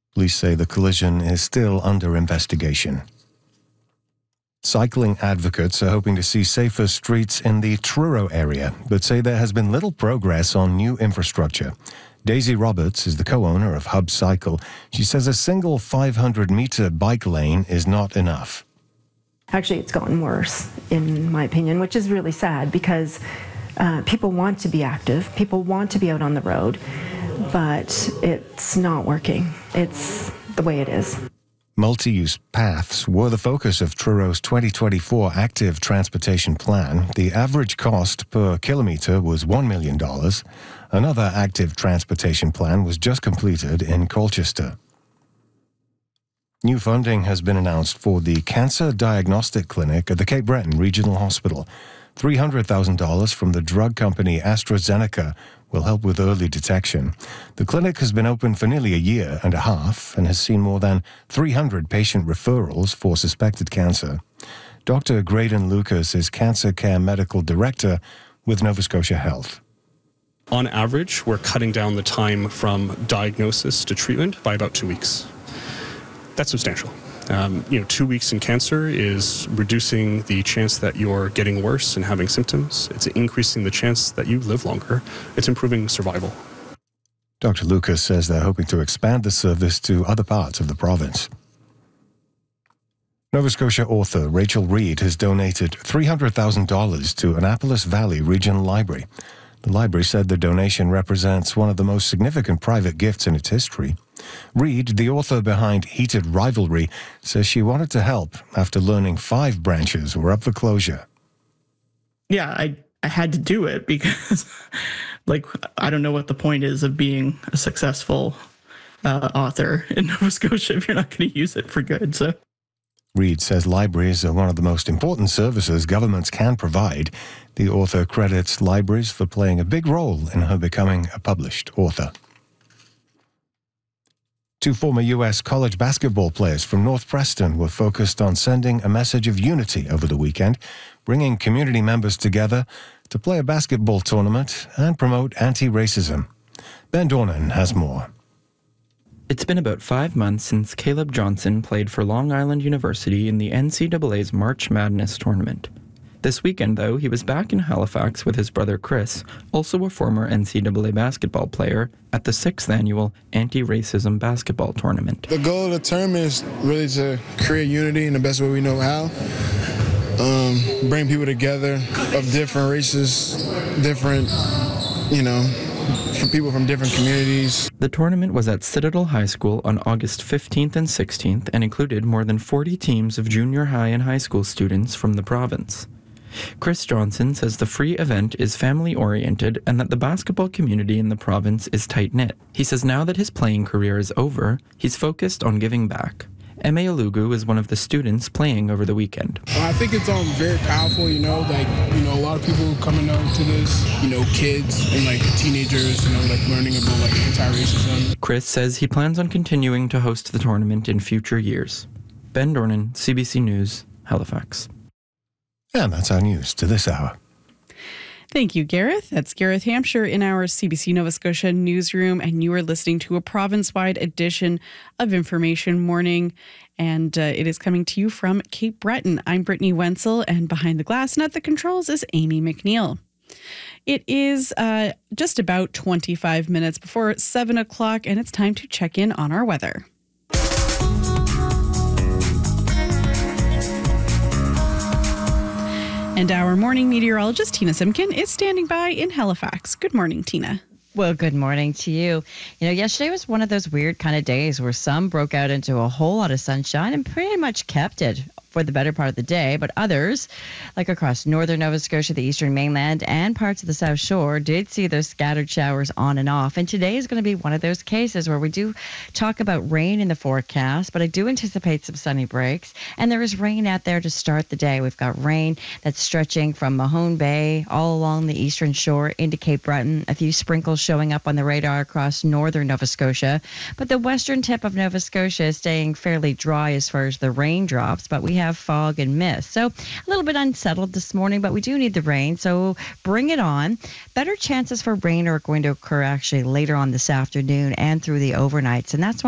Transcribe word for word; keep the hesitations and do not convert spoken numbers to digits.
Police say the collision is still under investigation. Cycling advocates are hoping to see safer streets in the Truro area, but say there has been little progress on new infrastructure. Daisy Roberts is the co-owner of Hub Cycle. She says a single five hundred metre bike lane is not enough. Actually, it's gotten worse, in my opinion, which is really sad because uh, people want to be active, people want to be out on the road, but it's not working. It's the way it is. Multi-use paths were the focus of Truro's twenty twenty-four Active Transportation Plan. The average cost per kilometre was one million dollars. Another Active Transportation Plan was just completed in Colchester. New funding has been announced for the Cancer Diagnostic Clinic at the Cape Breton Regional Hospital. three hundred thousand dollars from the drug company AstraZeneca will help with early detection. The clinic has been open for nearly a year and a half and has seen more than three hundred patient referrals for suspected cancer. Doctor Graydon Lucas is Cancer Care Medical Director with Nova Scotia Health. On average, we're cutting down the time from diagnosis to treatment by about two weeks. That's substantial. Um, you know, two weeks in cancer is reducing the chance that you're getting worse and having symptoms. It's increasing the chance that you live longer. It's improving survival. Doctor Lucas says they're hoping to expand the service to other parts of the province. Nova Scotia author Rachel Reid has donated three hundred thousand dollars to Annapolis Valley Regional Library. The library said the donation represents one of the most significant private gifts in its history. Reid, the author behind Heated Rivalry, says she wanted to help after learning five branches were up for closure. Yeah, I, I had to do it because, like, I don't know what the point is of being a successful uh, author in Nova Scotia if you're not going to use it for good, so... Reid says libraries are one of the most important services governments can provide. The author credits libraries for playing a big role in her becoming a published author. Two former U S college basketball players from North Preston were focused on sending a message of unity over the weekend, bringing community members together to play a basketball tournament and promote anti-racism. Ben Dornan has more. It's been about five months since Caleb Johnson played for Long Island University in the N C double A's March Madness tournament. This weekend, though, he was back in Halifax with his brother Chris, also a former N C double A basketball player, at the sixth annual Anti-Racism Basketball Tournament. The goal of the tournament is really to create unity in the best way we know how. Um, bring people together of different races, different, you know, for people from different communities. The tournament was at Citadel High School on August fifteenth and sixteenth and included more than forty teams of junior high and high school students from the province. Chris Johnson says the free event is family-oriented and that the basketball community in the province is tight-knit. He says now that his playing career is over, he's focused on giving back. Eme Alugu is one of the students playing over the weekend. I think it's um very powerful, you know, like, you know, a lot of people coming out to this, you know, kids and like teenagers, you know, like learning about like anti-racism. Chris says he plans on continuing to host the tournament in future years. Ben Dornan, C B C News, Halifax. And that's our news to this hour. Thank you, Gareth. That's Gareth Hampshire in our C B C Nova Scotia newsroom, and you are listening to a province-wide edition of Information Morning, and uh, it is coming to you from Cape Breton. I'm Brittany Wenzel, and behind the glass and at the controls is Amy McNeil. It is uh, just about twenty-five minutes before seven o'clock, and it's time to check in on our weather. And our morning meteorologist, Tina Simkin, is standing by in Halifax. Good morning, Tina. Well, good morning to you. You know, yesterday was one of those weird kind of days where some broke out into a whole lot of sunshine and pretty much kept it for the better part of the day, but others, like across northern Nova Scotia, the eastern mainland, and parts of the South Shore, did see those scattered showers on and off. And today is going to be one of those cases where we do talk about rain in the forecast, but I do anticipate some sunny breaks. And there is rain out there to start the day. We've got rain that's stretching from Mahone Bay all along the eastern shore into Cape Breton. A few sprinkles showing up on the radar across northern Nova Scotia. But the western tip of Nova Scotia is staying fairly dry as far as the raindrops, but we have fog and mist. So a little bit unsettled this morning, but we do need the rain, so bring it on. Better chances for rain are going to occur actually later on this afternoon and through the overnights, and that's why